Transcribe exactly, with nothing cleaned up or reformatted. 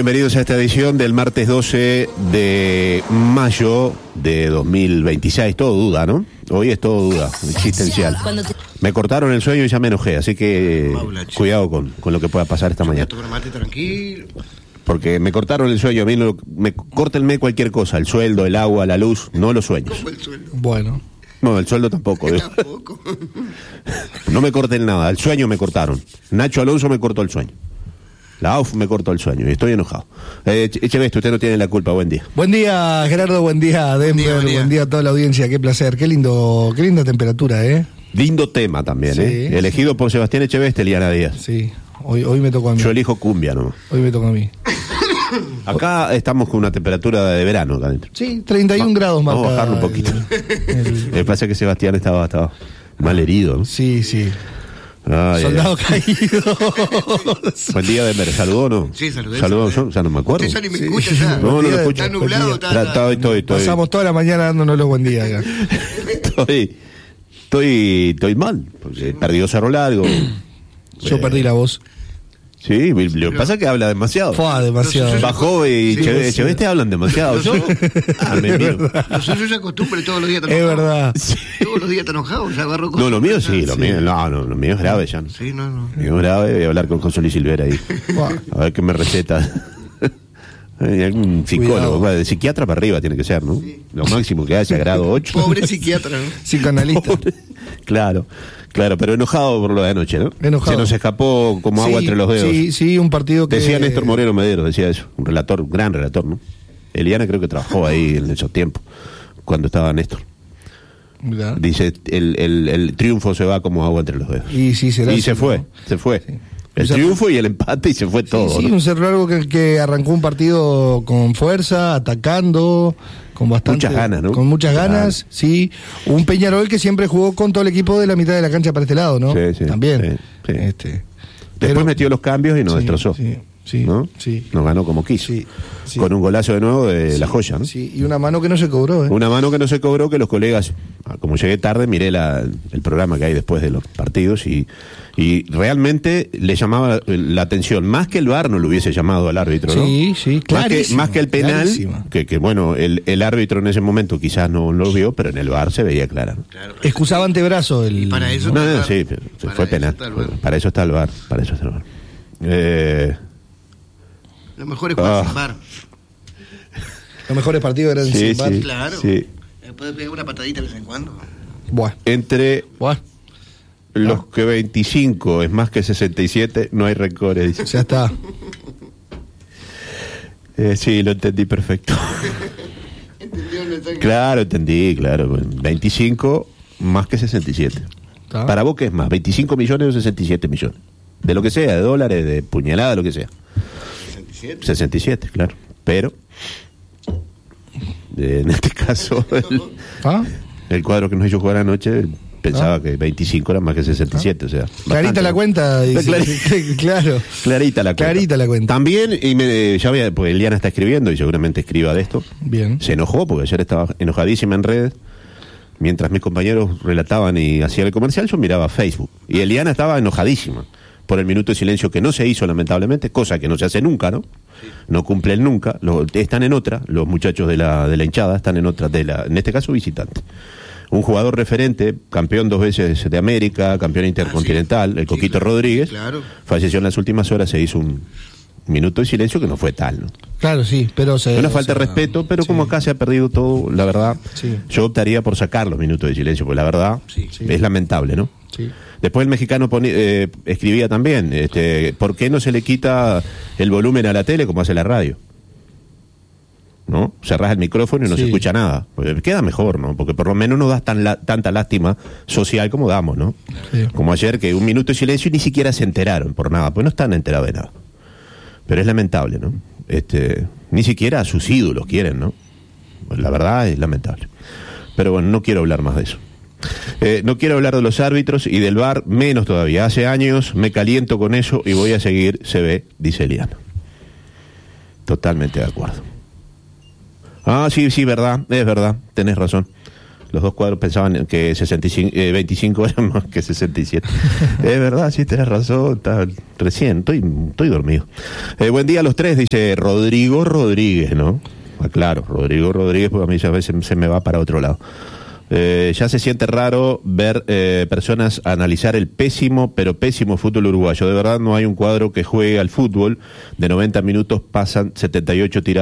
bienvenidos a esta edición del martes doce de mayo de dos mil veintiséis. Todo duda, ¿no? Hoy es todo duda existencial. Me cortaron el sueño y ya me enojé, así que cuidado con, con lo que pueda pasar esta mañana. Tranquilo. Porque me cortaron el sueño, a mí no, me córtenme cualquier cosa, el sueldo, el agua, la luz, no los sueños. ¿Cómo el sueldo? Bueno. No, el sueldo tampoco. Tampoco. No me corten nada, el sueño me cortaron. Nacho Alonso me cortó el sueño. La A U F me cortó el sueño y estoy enojado. Eh, Echeveste, usted no tiene la culpa, buen día. Buen día, Gerardo, buen día, Denver, buen día, buen día. Buen día a toda la audiencia, qué placer, qué lindo, qué linda temperatura, ¿eh? Lindo tema también, sí, ¿eh? Elegido sí. por Sebastián Echeveste, Eliana Díaz. Sí, hoy, hoy me tocó a mí. Yo elijo cumbia, ¿no? Hoy me tocó a mí. Acá estamos con una temperatura de verano acá adentro. Sí, treinta y uno Va, grados más. Vamos a bajarlo un poquito. El, el... Me pasa que Sebastián estaba, estaba mal herido, ¿no? Sí, sí. Ay, Soldado ay. caído. Buen día, Denver. ¿Saludó o no? Sí, saludé. ¿Saludó? saludé. Yo ya no me acuerdo. Usted ya ni me Sí. escucha ya. No, no lo Buen día, escucho. Está nublado, está, Tra- está- Estoy, estoy, estoy. Pasamos toda la mañana dándonos los buen día acá. Estoy, estoy, estoy mal, porque perdió Cerro Largo. Yo Eh, perdí la voz. Sí, lo que pasa es que habla demasiado. Fue demasiado. No, Bajó y Sí, Cheve- sí. Echeveste hablan demasiado. Yo, ah, me miro. Lo suyo ya costumbre, todos los días está Es enojado. verdad. Todos los días está enojado, ya agarró No, lo mío sí, lo Sí. mío, no, no, lo mío es grave ya. ¿no? Sí, no, no. Lo mío es grave, voy a hablar con José Luis Silvera ahí. Buah. A ver qué me receta. Hay algún psicólogo, Cuidado. bueno, de psiquiatra para arriba tiene que ser, ¿no? Lo máximo que haya, grado ocho. Pobre psiquiatra, ¿no? Psicoanalista. Pobre. Claro, claro, pero enojado por lo de anoche, ¿no? Enojado. Se nos escapó como agua Sí, entre los dedos. Sí, sí, un partido que... Decía Néstor Moreno Medero, decía eso, un relator, un gran relator, ¿no? Eliana creo que trabajó ahí en esos tiempos, cuando estaba Néstor. ¿Verdad? Dice, el, el, el triunfo se va como agua entre los dedos. Y sí, será Y así, se fue, ¿no? se fue. Sí. El O sea, triunfo y el empate y se fue todo. Sí, sí, ¿no? un Cerro Largo que, que arrancó un partido con fuerza, atacando, con bastante... Muchas ganas, ¿no? Con muchas Claro. ganas, sí. Un Peñarol que siempre jugó con todo el equipo de la mitad de la cancha para este lado, ¿no? Sí, sí, También. sí, sí. Este, Después pero- metió los cambios y nos Sí, destrozó. sí, sí, ¿no? sí. Nos ganó como quiso. Sí, sí. Con un golazo de nuevo de Sí, la joya, ¿no? Sí, y una mano que no se cobró, ¿eh? Una mano que no se cobró, que los colegas, ah, como llegué tarde, miré la, el programa que hay después de los partidos y, y realmente le llamaba la atención, más que el V A R no lo hubiese llamado al árbitro, ¿no? Sí, sí, Más que, clarísimo, más que el penal, clarísimo. que, que bueno, el, el árbitro en ese momento quizás no lo vio, pero en el V A R se veía clara, ¿no? Claro. Excusaba antebrazo el... Y para eso- No, no, Para- sí, pero se para fue eso penal. está el V A R. Para eso está el V A R, para eso está el V A R. Eh, Lo mejor es jugar Ah. sin bar. Los mejores partidos eran Sí, sin sí. V A R. Claro. sí. Después de pegar una patadita de vez en cuando. Buah, Entre buah. los Ah. que veinticinco es más que sesenta y siete, no hay rencores, dice. Ya está. Eh, sí, lo entendí perfecto. ¿Entendió el mensaje? Claro, entendí, claro. veinticinco más que sesenta y siete. Está. Para vos, ¿qué es más? ¿veinticinco millones o sesenta y siete millones? De lo que sea, de dólares, de puñalada, lo que sea. sesenta y siete. sesenta y siete, claro. Pero, eh, en este caso, el, ¿Ah? el cuadro que nos hizo jugar anoche pensaba que veinticinco era más que sesenta y siete. O sea, Clarita bastante, la ¿no? cuenta. Dice. Clari- Claro. Clarita la cuenta. Clarita la cuenta. También, y me, ya voy a, pues Eliana está escribiendo y seguramente escriba de esto. Bien. Se enojó porque ayer estaba enojadísima en redes. Mientras mis compañeros relataban y hacían el comercial, yo miraba Facebook. Y Eliana estaba enojadísima por el minuto de silencio que no se hizo, lamentablemente, cosa que no se hace nunca, ¿no? No cumplen nunca. Los, están en otra, los muchachos de la, de la hinchada están en otra, de la, en este caso visitante. Un jugador referente, campeón dos veces de América, campeón intercontinental, Ah, sí. el Coquito Sí, claro. Rodríguez, Claro. falleció en las últimas horas, se hizo un minuto de silencio que no fue tal, ¿no? Claro, sí, pero se... Una o falta de sea, respeto, pero sí. como acá se ha perdido todo, la verdad, Sí. yo optaría por sacar los minutos de silencio, porque la verdad Sí, sí. es lamentable, ¿no? Sí. Después el mexicano poni- eh, escribía también, este, ¿por qué no se le quita el volumen a la tele como hace la radio? ¿No? Cerrás el micrófono y no Sí. se escucha nada. Pues queda mejor, ¿no? Porque por lo menos no das tan la- tanta lástima social como damos, ¿no? Sí. Como ayer, que un minuto de silencio y ni siquiera se enteraron por nada, pues no están enterados de nada. Pero es lamentable, ¿no? Este, ni siquiera a sus ídolos quieren, ¿no? Pues la verdad es lamentable. Pero bueno, no quiero hablar más de eso. Eh, no quiero hablar de los árbitros y del V A R, menos todavía. Hace años me caliento con eso y voy a seguir, se ve, dice Eliana. Totalmente de acuerdo. Ah, sí, sí, verdad, es verdad, tenés razón. Los dos cuadros pensaban que sesenta y cinco, eh, veinticinco eran más que sesenta y siete. Es verdad, sí, tenés razón. Está recién, estoy, estoy dormido. Eh, buen día a los tres, dice Rodrigo Rodríguez, ¿no? Ah, claro, Rodrigo Rodríguez, porque a mí a veces se me va para otro lado. Eh, ya se siente raro ver eh, personas analizar el pésimo, pero pésimo fútbol uruguayo. De verdad no hay un cuadro que juegue al fútbol. De noventa minutos pasan setenta y ocho tiradas.